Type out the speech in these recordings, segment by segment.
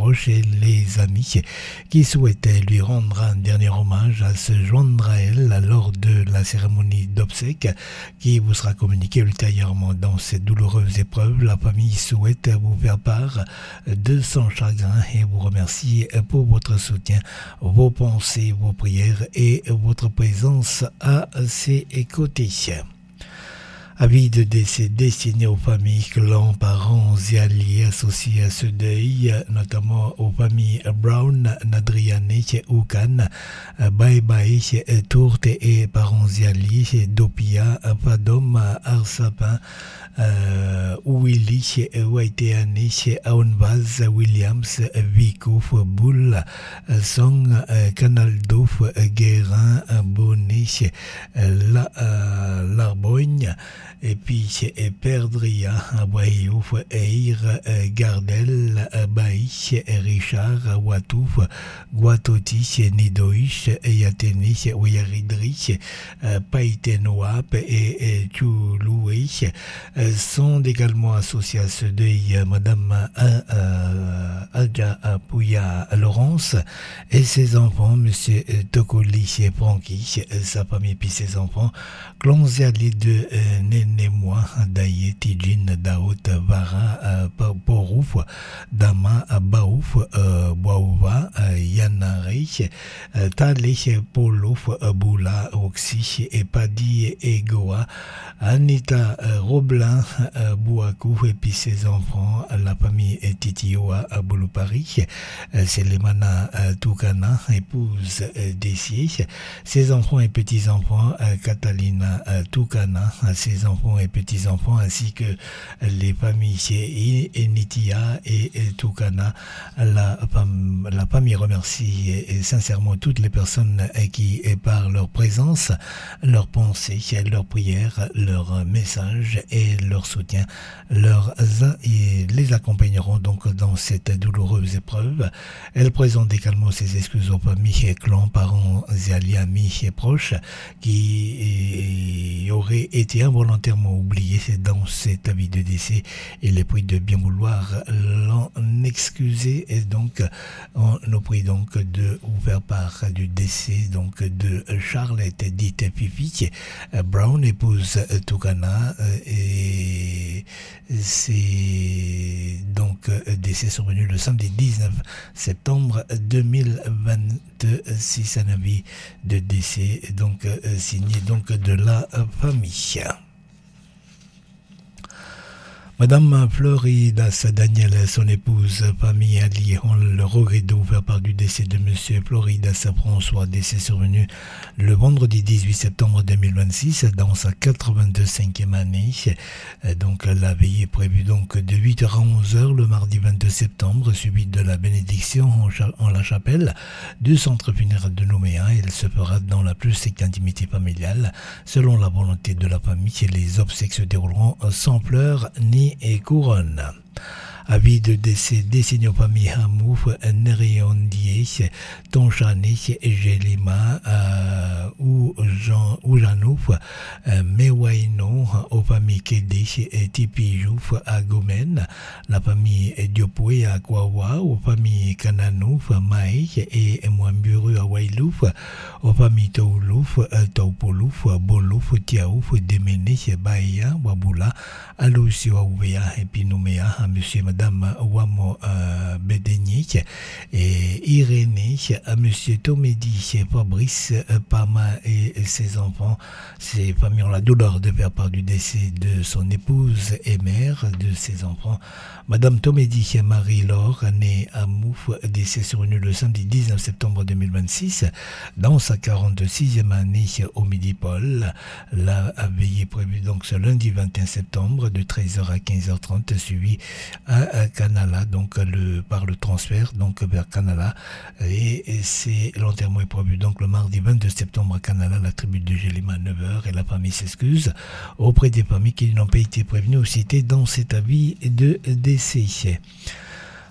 proches et les amis qui souhaitaient lui rendre un dernier hommage à se joindre à elle lors de la cérémonie d'obsèques qui vous sera communiquée ultérieurement. Dans cette douloureuse épreuve, la famille souhaite vous faire part de son chagrin et vous remercie pour votre soutien, vos pensées, vos prières et votre présence à ses côtés. Avis de décès destiné aux familles, clans, parents et alliés associés à ce deuil, notamment aux familles Brown, Nadriane, Oukan, Bye Bye, Tourte et parents et alliés, Dopia, Fadom, Arsapin, Willy, Waiteane, Aonvaz, Williams, Vikouf, Boule, Song, Canaldof, Guérin, Bonnet, Larbogne, et puis Perdria, Boyouf, Eir, Gardel, Baïch, Richard, Watouf, Guatoti, Nidoïch, Yateni, Ouyaridri, Païtenoap et Toulouïch sont également associés à ce deuil Madame Adja Pouya Laurence et ses enfants, Monsieur Tokoli et Francky, sa famille puis ses enfants, Clonziali de Nénémois, Daye, Tidjin, Daout, Vara, Porouf, Dama, Baouf, Boaouva, Yanari, Tale, Polouf, Boula, Oxy, et Padi et Goa, Anita Roblin, Bouakou, et puis ses enfants, la famille Titioa à Bouloupari, Selemana Toukana, épouse Dessier, ses enfants et petits-enfants, Catalina Toukana, ses enfants et petits-enfants, ainsi que les familles Enitia et Toukana. La famille remercie sincèrement toutes les personnes qui, par leur présence, leur pensée, leur prière, leur message et leur soutien, les accompagneront donc dans cette douloureuse épreuve. Elle présente également ses excuses aux familles, clans, parents et alliés, amis et proches qui auraient été involontairement oubliés dans cet avis de décès et les prie de bien vouloir l'en excuser. Et donc on nous prie donc de vous faire part du décès donc de Charlotte dite Fifi Brown, épouse Toukana, et c'est donc décès survenu le samedi 19 septembre 2026, un avis de décès donc signé donc de la famille. Madame Floridas Daniel, son épouse, famille alliée, ont le regret de vous faire part du décès de Monsieur Floridas François, décès survenu le vendredi 18 septembre 2026 dans sa 82e année. Donc la veillée est prévue donc de 8h à 11h le mardi 22 septembre, suivi de la bénédiction en la chapelle du centre funéraire de Nouméa. Elle se fera dans la plus stricte intimité familiale, selon la volonté de la famille, et les obsèques se dérouleront sans pleurs ni et couronne. Avis de décès destiné aux familles Hamouf, Neriondier, Tonchané, Gelima, Oujanouf, Mewaino, aux familles Kédé, Tipijouf, à Gomen, la famille Diopoué à Kouawa, aux familles Kananouf, Maï et Mwamburu à Wailouf, aux familles Toulouf, Taupolouf, Bolouf, Tiaouf, Déméné, Baïa, Waboula, Alousio Aouvea et Pinouméa, à monsieur Madame Wamo Bédénier et Irénée, à monsieur Tomédi, Fabrice, Pama et ses enfants. Ces familles ont la douleur de faire part du décès de son épouse et mère de ses enfants. Madame Tomédi Marie-Laure, née à Mouf, décès survenu le samedi 19 septembre 2026 dans sa 46e année au Midi-Paul. La veillée prévue donc ce lundi 21 septembre de 13h à 15h30, suivi à Canala, donc par le transfert donc vers Canala, et c'est l'enterrement est prévu donc le mardi 22 septembre à Canala, la tribu de Gélima à 9h, et la famille s'excuse auprès des familles qui n'ont pas été prévenues ou citées dans cet avis de décès.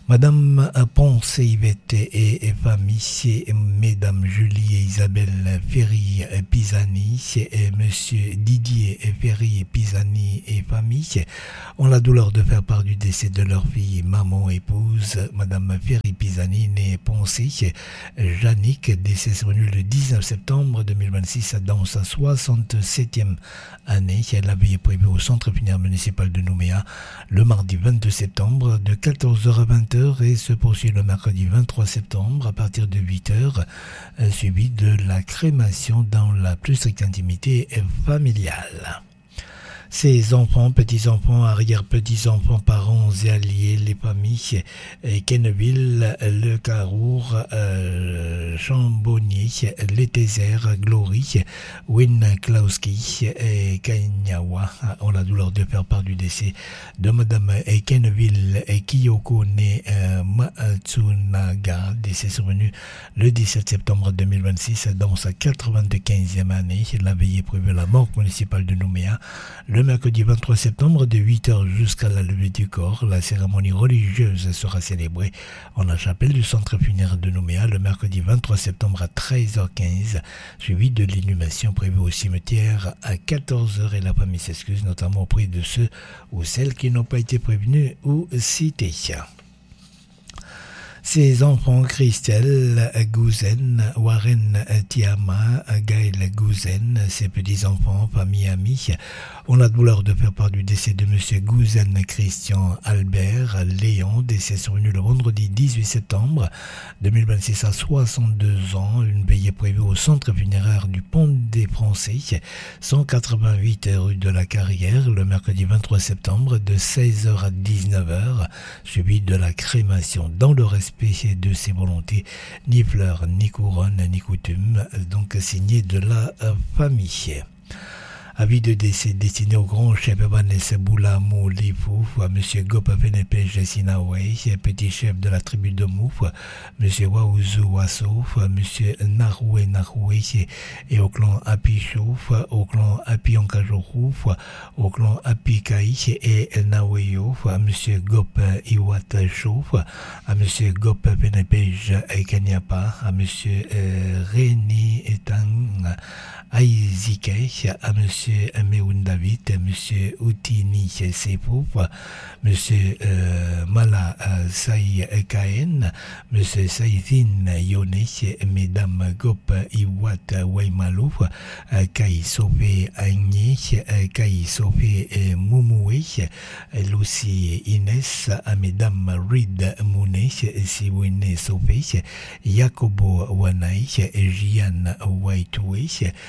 Madame Ponce Yvette et famille, Mesdames Julie et Isabelle Ferry Pisani et Monsieur Didier Ferry Pisani et famille ont la douleur de faire part du décès de leur fille, maman, épouse, Madame Ferry Pisani, née Ponce, Jannick, décès survenu le 19 septembre 2026 dans sa 67e année. La veille est prévue au centre funéraire municipal de Nouméa le mardi 22 septembre de 14h à 20h et se poursuit le mercredi 23 septembre à partir de 8h, suivi de la crémation dans la plus stricte intimité familiale. Ses enfants, petits-enfants, arrière-petits-enfants, parents et alliés, les familles, Kenneville, Le Carour, Chambonnier, Les Tézères, Glory, Winklowski et Kanyawa ont la douleur de faire part du décès de Madame Kenneville Kiyoko née Matsunaga, décès survenu le 17 septembre 2026 dans sa 95e année. La veille est prévue à la morgue municipale de Nouméa le mercredi 23 septembre de 8h jusqu'à la levée du corps. La cérémonie religieuse sera célébrée en la chapelle du centre funéraire de Nouméa le mercredi 23 septembre à 13h15, suivi de l'inhumation prévue au cimetière à 14h et la famille s'excuse notamment auprès de ceux ou celles qui n'ont pas été prévenus ou cités. Ses enfants, Christelle Gouzen, Warren Tiama, Gaël Gouzen, ses petits-enfants, famille, amis, ont la douleur de faire part du décès de M. Gouzen Christian Albert Léon, décès survenu le vendredi 18 septembre 2026 à 62 ans. Une veillée prévue au centre funéraire du Pont des Français, 188 rue de la Carrière, le mercredi 23 septembre de 16h à 19h, suivi de la crémation dans le respect de ses volontés, ni fleurs, ni couronne, ni coutume, donc signé de la famille. Avis de décès destiné au grand chef Vanessa Boula Moulifou, à M. Gopa Venepej Sinaway, petit chef de la tribu de Mouf, M. Waouzu Wassouf, M. Naroué Naroué, et au clan Apichouf, au clan Apionkajorouf, au clan Apikaï et Naweyo, à M. Gop Iwat Chouf, à M. Gop Venepej Kanyapa, à M. Réni Etang Aizike, à M. Meoun David, M. Outini Sepouf, M. Mala Saï Kaen, M. Saïdine Yone, Mesdames Gop Iwat Waimalouf, Kai Sopé Agné, Kai Sopé Moumoué, Lucie Inès, à Mesdames Reed Mouné, Siwene Sopé, Yakobo Wanaï, Jian Waitoué,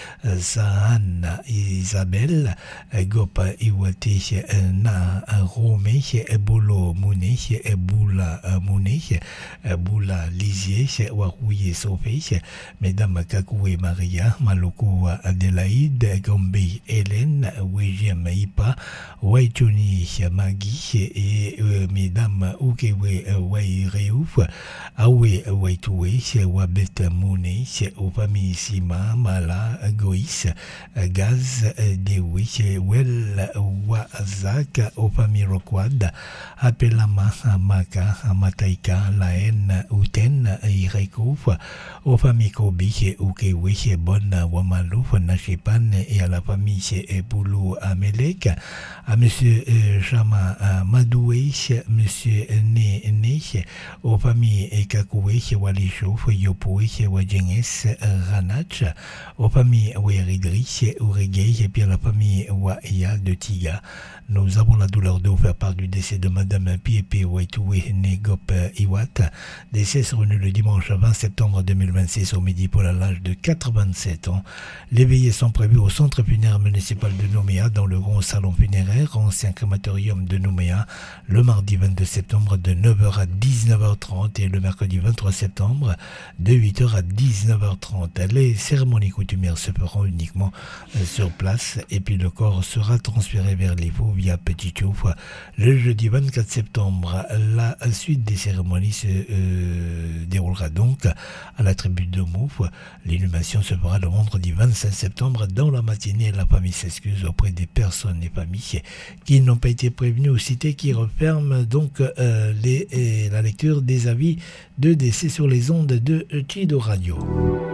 Zahan Isabelle, Gopa Iwate Na Rome, Bolo Mouné, Boula Mouné, Boula Lisier, Warouye Sofé, Mesdames Kakoué Maria, Maloko Adélaïde, Gombe Hélène, Wejiem Ipa, Waituni Magui et Mesdames Ukewe Waireouf, Awe Waitoué, Wabet Mouné, aux familles Sima, Mala, Goïs, Gaz, Dewi, Wel, Wazak, aux familles Roquad, Apelama, Maka, Mataika, Laen, Uten, Irekouf, aux familles Kobi, Ukewe, Bon, Wamalouf, Nachipan, et à la famille Boulou Amelek, à monsieur Chama Madoué, monsieur Né, aux familles Kakoué, Walichouf, Yopoué, Wajenges, Ranach, aux familles Oueridri, Ouregay, et puis à la famille Waya de Tiga. Nous avons la douleur de vous faire part du décès de Madame Piepe Waitoué Negop Iwat, décès survenu le dimanche 20 septembre 2026 au midi pour l'âge de 87 ans. Les veillées sont prévues au centre funéraire municipal de Nouméa, dans le grand salon funéraire, ancien crématorium de Nouméa, le mardi 22 septembre de 9h à 19h30 et le mercredi 23 septembre de 8h à 19h30. Les cérémonies coutumières se feront uniquement sur place place et puis le corps sera transféré vers les fous via Petit Chouf le jeudi 24 septembre. La suite des cérémonies se déroulera donc à la tribune de Mouf. L'inhumation se fera le vendredi 25 septembre dans la matinée. La famille s'excuse auprès des personnes et familles qui n'ont pas été prévenues ou citées, qui referment donc la lecture des avis de décès sur les ondes de Chido Radio.